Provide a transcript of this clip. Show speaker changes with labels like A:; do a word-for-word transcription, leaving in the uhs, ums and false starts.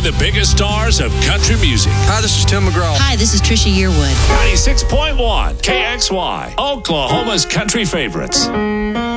A: and the biggest stars of country music.
B: Hi, this is Tim McGraw.
C: Hi, this is Trisha Yearwood.
A: ninety-six point one K X Y, Oklahoma's country favorites.